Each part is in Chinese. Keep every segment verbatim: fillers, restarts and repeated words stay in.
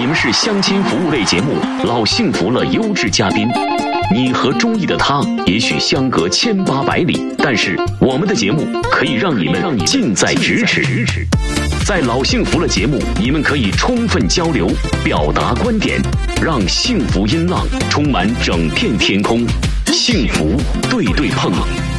们是相亲服务类节目，老幸福了优质嘉宾。你和中意的他也许相隔千八百里，但是我们的节目可以让你们近在咫尺。在老幸福了节目，你们可以充分交流，表达观点，让幸福音浪充满整片天空。幸福对对碰。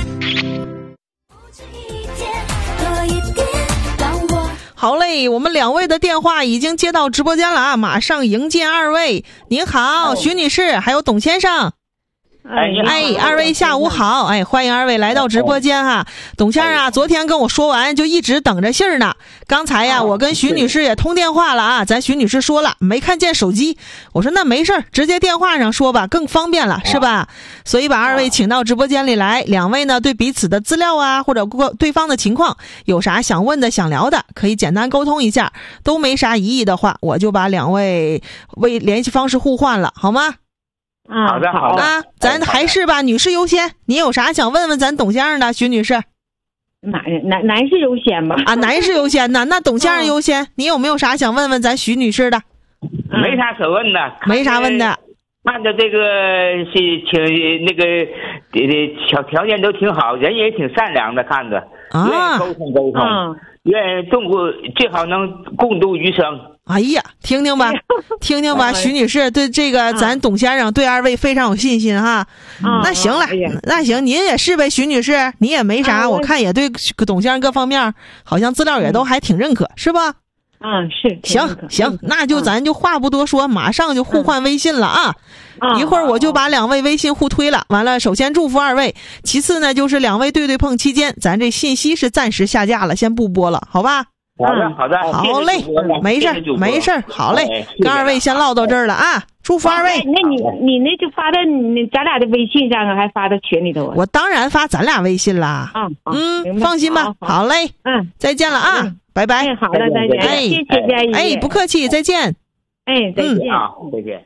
好嘞，我们两位的电话已经接到直播间了啊，马上迎接二位。您好，徐女士，还有董先生。 哎， 哎，二位下午好！哎，欢迎二位来到直播间哈。董先生啊，昨天跟我说完，就一直等着信儿呢。刚才呀，我跟徐女士也通电话了啊，咱徐女士说了没看见手机，我说那没事儿，直接电话上说吧，更方便了，是吧？所以把二位请到直播间里来，两位呢对彼此的资料啊，或者对方的情况有啥想问的、想聊的，可以简单沟通一下，都没啥疑义的话，我就把两位为联系方式互换了，好吗？ 嗯，好的好的啊，咱还是吧，女士优先。你有啥想问问咱董先生的，徐女士？ 男男男士优先吧。 啊，男士优先呢，那董先生优先。嗯、你有没有啥想问问咱徐女士的？ 没啥可问的， 没啥问的。 看着这个是挺那个条条件都挺好，人也挺善良的，看着啊， 愿意沟通沟通，嗯、愿意共度，最好能共度余生。 哎呀，听听吧，听听吧，徐女士对这个咱董先生对二位非常有信心哈。嗯、那行了，那行，您也是呗，徐女士，你也没啥，我看也对董先生各方面好像资料也都还挺认可，是吧？ 嗯，是。 行行，那就咱就话不多说，马上就互换微信了啊！一会儿我就把两位微信互推了。完了，首先祝福二位，其次呢就是两位对对碰期间，咱这信息是暂时下架了，先不播了，好吧？ 好的好的， 好嘞，没事没事，好嘞，跟二位先唠到这儿了啊！祝福二位。 那你你那就发到你咱俩的微信上啊，还发到群里头啊？ 我当然发咱俩微信啦。 嗯嗯，放心吧。好嘞， 嗯， 再见了啊，拜拜。 好的，再见。 哎， 谢谢佳怡。 哎，不客气，再见。 哎，再见啊，再见。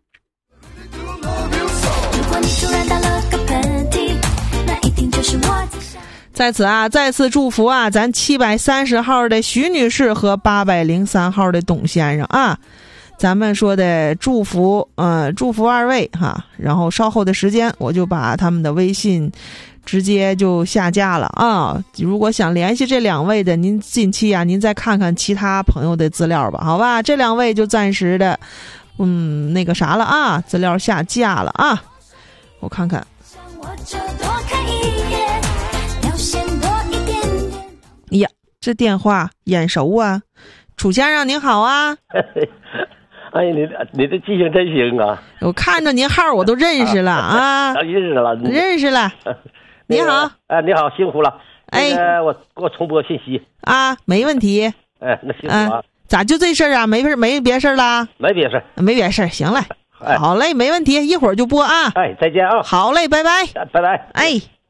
如果你突然打了个喷嚏，那一定就是我在想。 在此啊，再次祝福啊，咱七百三十号的徐女士和八百零三号的董先生啊，咱们说的祝福，呃，祝福二位哈。然后稍后的时间，我就把他们的微信直接就下架了啊。如果想联系这两位的，您近期啊，您再看看其他朋友的资料吧，好吧？这两位就暂时的，嗯，那个啥了啊，资料下架了啊。我看看。哎呀，这电话眼熟啊！楚先生您好啊！ 哎，你你的记性真行啊！ 我看着您号我都认识了啊！ 认识了， 认识了。你好， 哎、呃，你好，辛苦了。 哎， 呃、我给我重播信息啊，没问题。 哎，那辛苦啊！ 啊咋就这事儿啊？没事，没别事儿啦？ 没别事， 没别事，行嘞。 哎， 好嘞，没问题，一会儿就播啊。 哎，再见啊！ 好嘞，拜拜， 拜拜， 哎。